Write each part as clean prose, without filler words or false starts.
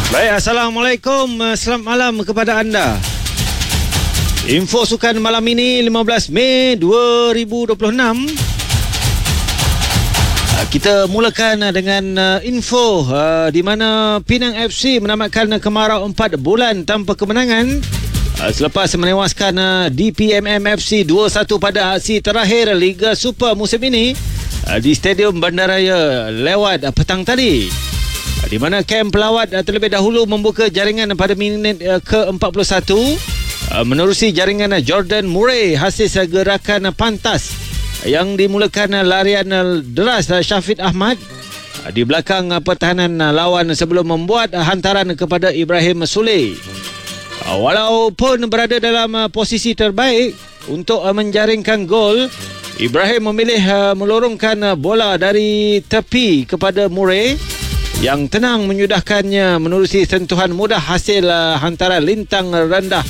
Baik, Assalamualaikum. Selamat malam kepada anda. Info sukan malam ini 15 Mei 2026. Kita mulakan dengan info di mana Penang FC menamatkan kemarau 4 bulan tanpa kemenangan selepas menewaskan DPMM FC 2-1 pada aksi terakhir Liga Super musim ini di Stadium Bandaraya lewat petang tadi, di mana kem pelawat terlebih dahulu membuka jaringan pada minit ke-41 menerusi jaringan Jordan Murray hasil gerakan pantas yang dimulakan larian deras Syafiq Ahmad di belakang pertahanan lawan sebelum membuat hantaran kepada Ibrahim Sule. Walaupun berada dalam posisi terbaik untuk menjaringkan gol, Ibrahim memilih melorongkan bola dari tepi kepada Murray yang tenang menyudahkannya menerusi sentuhan mudah hasil hantaran lintang rendah.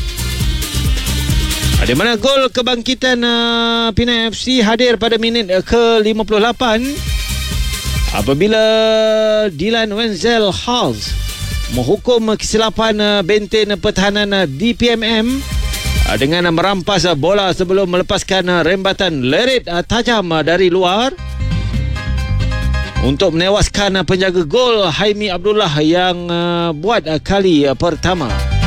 Di mana gol kebangkitan Penang FC hadir pada minit ke-58 apabila Dylan Wenzel Hals menghukum kesilapan benteng pertahanan DPMM dengan merampas bola sebelum melepaskan rembatan lerit tajam dari luar untuk menewaskan penjaga gol Haimi Abdullah yang buat kali pertama.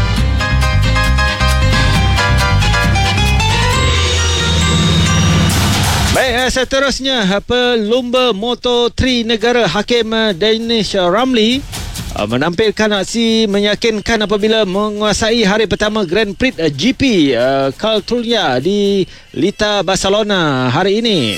Baik, seterusnya pelumba Moto3 negara Hakim Danish Ramli menampilkan aksi meyakinkan apabila menguasai hari pertama Grand Prix GP Catalunya di Lita Barcelona hari ini,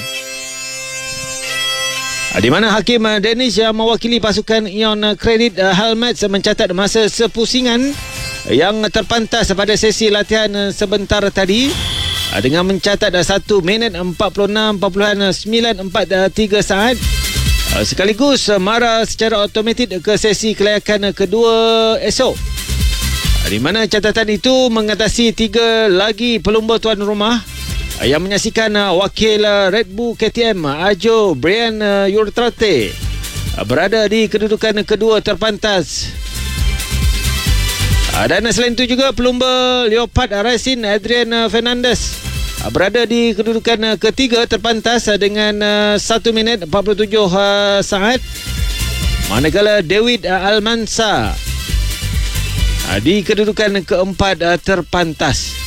di mana Hakim Danish yang mewakili pasukan Ion Credit Helmets mencatat masa sepusingan yang terpantas pada sesi latihan sebentar tadi dengan mencatat 1 minit 46.943 saat, sekaligus marah secara automatik ke sesi kelayakan kedua esok, di mana catatan itu mengatasi 3 lagi pelumba tuan rumah yang menyaksikan wakil Red Bull KTM Ajo Brian Urtrate berada di kedudukan kedua terpantas. Dan selain itu juga pelumba Leopard Racing Adrian Fernandez berada di kedudukan ketiga terpantas dengan 1 minit 47 saat, manakala David Almansa di kedudukan keempat terpantas.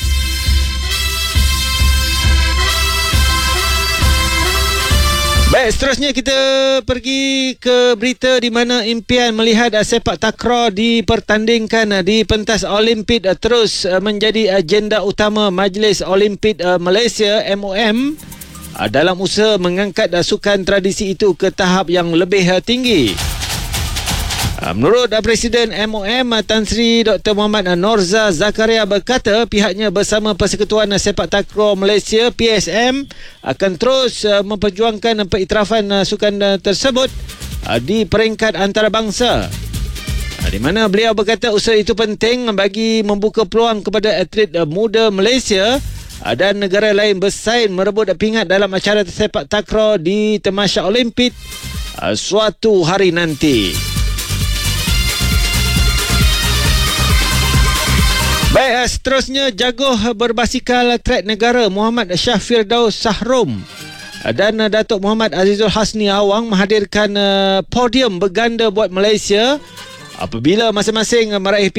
Baik, seterusnya kita pergi ke berita di mana impian melihat sepak takraw dipertandingkan di pentas Olimpik terus menjadi agenda utama Majlis Olimpik Malaysia MOM dalam usaha mengangkat sukan tradisi itu ke tahap yang lebih tinggi. Menurut Presiden MOM Tan Sri Dr. Muhammad Norza Zakaria berkata pihaknya bersama Persekutuan Sepak Takraw Malaysia PSM akan terus memperjuangkan pengiktirafan sukan tersebut di peringkat antarabangsa, di mana beliau berkata usaha itu penting bagi membuka peluang kepada atlet muda Malaysia dan negara lain bersaing merebut pingat dalam acara sepak takraw di Tamasya Olimpik suatu hari nanti. Baik, seterusnya jaguh berbasikal trek negara Muhammad Shah Firdaus Shahrom dan Datuk Muhammad Azizul Hasni Awang menghadirkan podium berganda buat Malaysia apabila masing-masing meraih